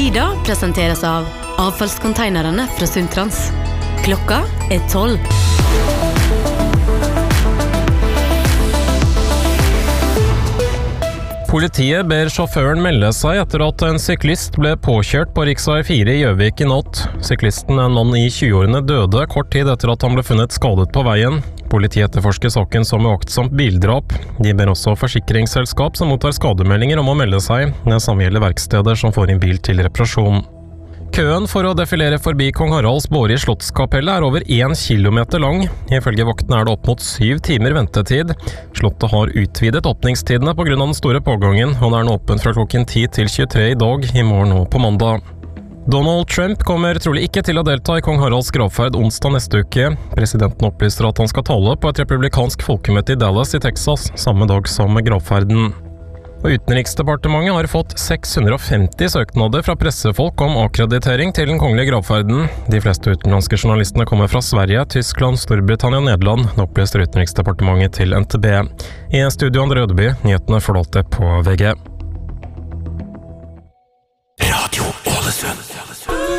Tida presenteres av avfallskonteinerne fra Sundtrans. Klokka 12. Politiet ber sjåføren melde seg etter at en syklist ble påkjørt på riksvei 4 i Gjøvik i natt. Syklisten, en mann i 20-årene, døde kort tid etter at han ble funnet skadet på veien. Politiet etterforsker saken som uaktsomt bildrap. De ber også forsikringsselskap som mottar skademeldinger om å melde seg. Det samme gjelder verksteder som får inn bil til reparasjon. Køen for å defilere forbi Kong Haralds båre i Slottskapellet er over 1 kilometer lang. Ifølge vaktene er det opp mot 7 timer ventetid. Slottet har utvidet åpningstidene på grunn av den store pågangen, og det er nå åpent fra klokken 10 til 23 i dag, i morgen og på mandag. Donald Trump kommer trolig ikke til å delta i Kong Haralds gravferd onsdag neste uke. Presidenten opplyser at han skal tale på et republikansk folkemøte i Dallas i Texas, samme dag som gravferden. Og Utenriksdepartementet har fått 650 søknader fra pressefolk om akkreditering til den kongelige gravferden. De fleste utenlandske journalistene kommer fra Sverige, Tyskland, Storbritannia og Nederland, opplyser Utenriksdepartementet til NTB. I studio Andre Rødeby, nyhetene forlater på VG.